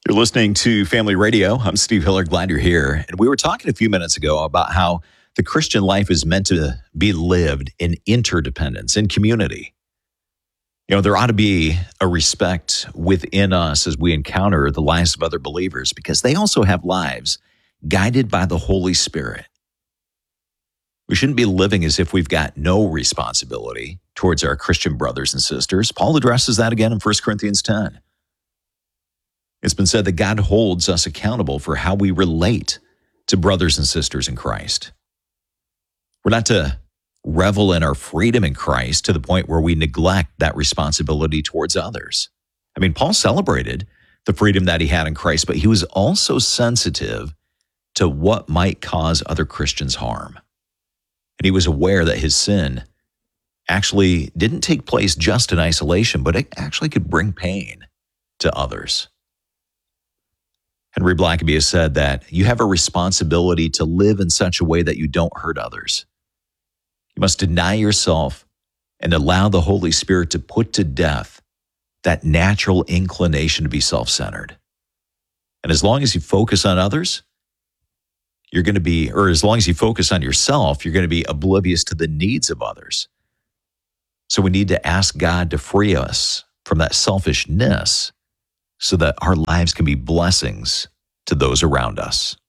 You're listening to Family Radio. I'm Steve Hiller. Glad you're here. And we were talking a few minutes ago about how the Christian life is meant to be lived in interdependence, in community. You know, there ought to be a respect within us as we encounter the lives of other believers because they also have lives guided by the Holy Spirit. We shouldn't be living as if we've got no responsibility towards our Christian brothers and sisters. Paul addresses that again in 1 Corinthians 10. It's been said that God holds us accountable for how we relate to brothers and sisters in Christ. We're not to revel in our freedom in Christ to the point where we neglect that responsibility towards others. I mean, Paul celebrated the freedom that he had in Christ, but he was also sensitive to what might cause other Christians harm. And he was aware that his sin actually didn't take place just in isolation, but it actually could bring pain to others. Henry Blackaby has said that you have a responsibility to live in such a way that you don't hurt others. You must deny yourself and allow the Holy Spirit to put to death that natural inclination to be self-centered. And as long as you focus on others, you're going to be, or as long as you focus on yourself, you're going to be oblivious to the needs of others. So we need to ask God to free us from that selfishness so that our lives can be blessings to those around us.